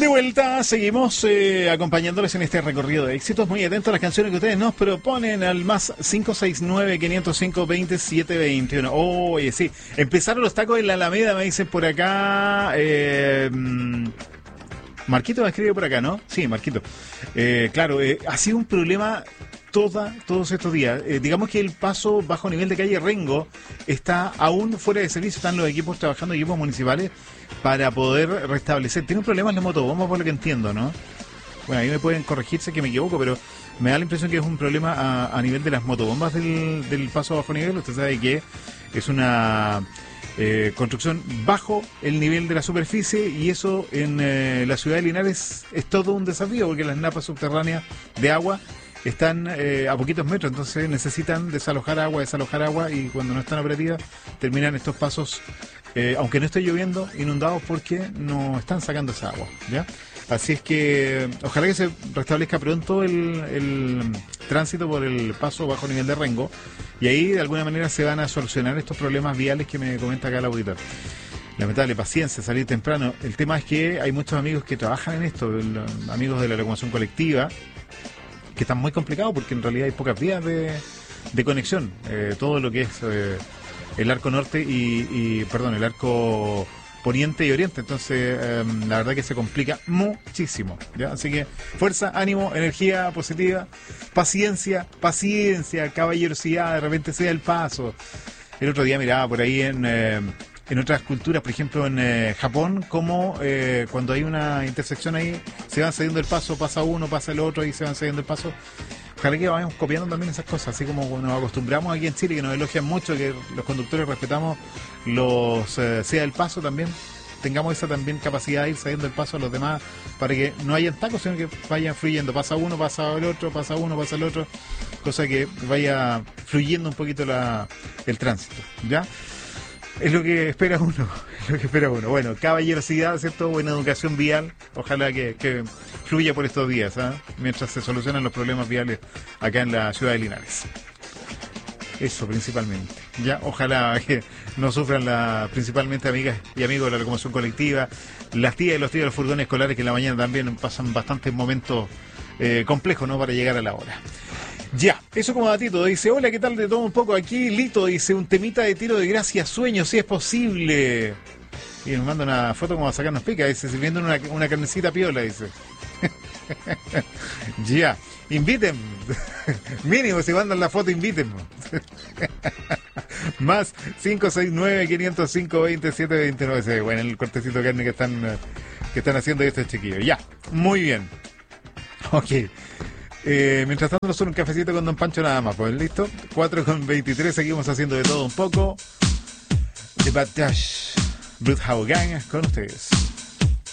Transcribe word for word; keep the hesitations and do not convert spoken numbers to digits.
De vuelta, seguimos eh, acompañándoles en este recorrido de éxitos. Muy atentos a las canciones que ustedes nos proponen al más cinco seis nueve, quinientos cinco, veintisiete veintiuno. Oye, sí, empezaron los tacos en la Alameda, me dicen por acá. Eh, Marquito me escribe por acá, ¿no? Sí, Marquito. Eh, claro, eh, ha sido un problema toda, todos estos días. Eh, digamos que el paso bajo nivel de calle Rengo está aún fuera de servicio. Están los equipos trabajando, equipos municipales, para poder restablecer. Tiene un problema en la motobomba, por lo que entiendo, ¿no? Bueno, ahí me pueden corregirse que me equivoco, pero me da la impresión que es un problema a, a nivel de las motobombas del, del paso bajo nivel. Usted sabe que es una eh, construcción bajo el nivel de la superficie, y eso en eh, la ciudad de Linares es todo un desafío, porque las napas subterráneas de agua están eh, a poquitos metros, entonces necesitan desalojar agua, desalojar agua, y cuando no están operativas terminan estos pasos, eh, aunque no esté lloviendo, inundados porque no están sacando esa agua, ¿ya? Así es que ojalá que se restablezca pronto el, el tránsito por el paso bajo nivel de Rengo, y ahí de alguna manera se van a solucionar estos problemas viales que me comenta acá el auditor. Lamentable, paciencia, salir temprano. El tema es que hay muchos amigos que trabajan en esto, el, amigos de la locomoción colectiva, que están muy complicados porque en realidad hay pocas vías de, de conexión. Eh, todo lo que es eh, el arco norte y, y, perdón, el arco poniente y oriente. Entonces, eh, la verdad que se complica muchísimo, ¿ya? Así que fuerza, ánimo, energía positiva, paciencia, paciencia, caballerosidad, de repente sea el paso. El otro día miraba por ahí en... Eh, en otras culturas, por ejemplo en eh, Japón, como eh, cuando hay una intersección ahí, se van cediendo el paso, pasa uno, pasa el otro y se van cediendo el paso. Ojalá que vayamos copiando también esas cosas, así como nos acostumbramos aquí en Chile, que nos elogian mucho, que los conductores respetamos los eh, sea el paso también. Tengamos esa también capacidad de ir cediendo el paso a los demás, para que no hayan tacos, sino que vayan fluyendo. Pasa uno, pasa el otro, pasa uno, pasa el otro, cosa que vaya fluyendo un poquito la, el tránsito, ¿ya? Es lo que espera uno, es lo que espera uno. Bueno, caballerosidad, ¿cierto? Buena educación vial. Ojalá que, que fluya por estos días, ¿eh? Mientras se solucionan los problemas viales acá en la ciudad de Linares. Eso principalmente. Ya, ojalá que no sufran la, principalmente amigas y amigos de la locomoción colectiva, las tías y los tíos de los furgones escolares, que en la mañana también pasan bastantes momentos eh, complejos, ¿no? Para llegar a la hora. Ya, eso como datito. Dice, hola, ¿qué tal? De todo un poco aquí. Lito dice, un temita de Tiro de Gracia, Sueño, si es posible. Y nos manda una foto como a sacarnos pica. Dice, sirviendo una, una carnecita piola, dice. Ya, inviten. Mínimo, si mandan la foto, inviten. Más cinco seis nueve, quinientos cinco, veintisiete veintinueve. Bueno, el cortecito de carne que están, que están haciendo estos chiquillos. Ya, muy bien. Ok. Eh, mientras tanto, nos suena un cafecito con Don Pancho nada más, pues listo. cuatro con veintitrés, seguimos haciendo de todo un poco. The Bad Dash, Bloodhound Gang con ustedes.